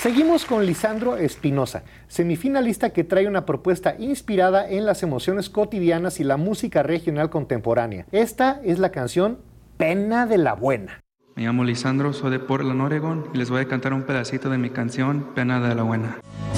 Seguimos con Lisandro Espinosa, semifinalista que trae una propuesta inspirada en las emociones cotidianas y la música regional contemporánea. Esta es la canción Pena de la Buena. Me llamo Lisandro, soy de Portland, Oregon, y les voy a cantar un pedacito de mi canción Pena de la Buena.